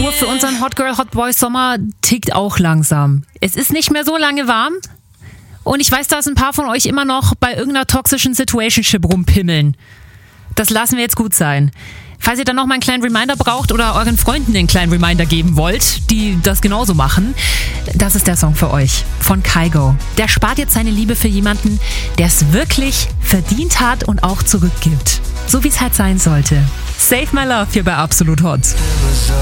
Uhr für unseren Hot Girl, Hot Boy Sommer tickt auch langsam. Es ist nicht mehr so lange warm. Und ich weiß, dass ein paar von euch immer noch bei irgendeiner toxischen Situationship rumpimmeln. Das lassen wir jetzt gut sein. Falls ihr dann noch mal einen kleinen Reminder braucht oder euren Freunden den kleinen Reminder geben wollt, die das genauso machen, das ist der Song für euch von Kygo. Der spart jetzt seine Liebe für jemanden, der es wirklich verdient hat und auch zurückgibt. So wie es halt sein sollte. Save My Love hier bei Absolut Hot.